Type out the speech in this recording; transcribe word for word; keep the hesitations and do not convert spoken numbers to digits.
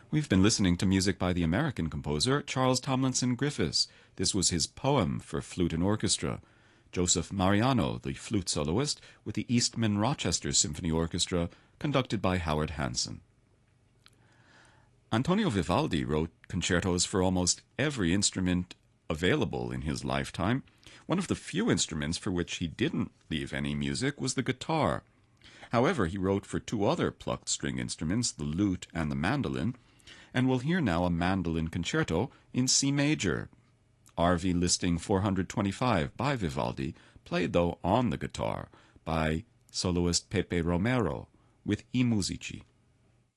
We've been listening to music by the American composer Charles Tomlinson Griffiths. This was his poem for flute and orchestra. Joseph Mariano, the flute soloist, with the Eastman Rochester Symphony Orchestra, conducted by Howard Hansen. Antonio Vivaldi wrote concertos for almost every instrument available in his lifetime. One of the few instruments for which he didn't leave any music was the guitar. However, he wrote for two other plucked string instruments, the lute and the mandolin, and we'll hear now a mandolin concerto in C major, R V listing four hundred twenty-five by Vivaldi, played though on the guitar by soloist Pepe Romero with I Musici.